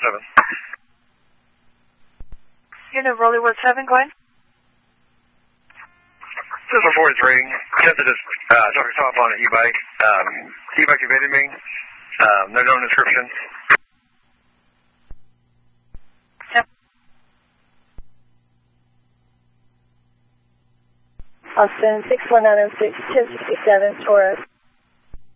7. Unit Rollywood 7, go ahead. This is a 43. Attempted to talk yourself on an e-bike. E-bike evaded me. No known description. Austin 61906 1067 Taurus.